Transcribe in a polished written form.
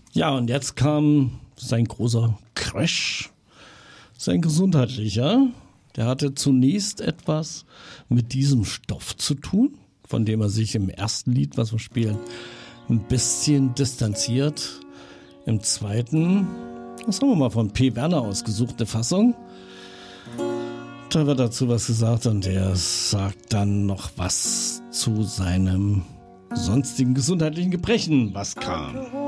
Ja, und jetzt kam sein großer Crash, sein gesundheitlicher. Der hatte zunächst etwas mit diesem Stoff zu tun, von dem er sich im ersten Lied, was wir spielen, ein bisschen distanziert. Im zweiten, das haben wir mal von P. Werner ausgesuchte Fassung. Da wird dazu was gesagt und er sagt dann noch was zu seinem sonstigen gesundheitlichen Gebrechen, was kam.